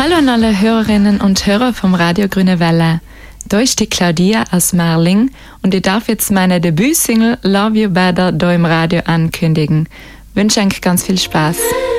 Hallo an alle Hörerinnen und Hörer vom Radio Grüne Welle. Da ist die Claudia aus Marling und ich darf jetzt meine Debütsingle Love You Better da im Radio ankündigen. Wünsche euch ganz viel Spaß.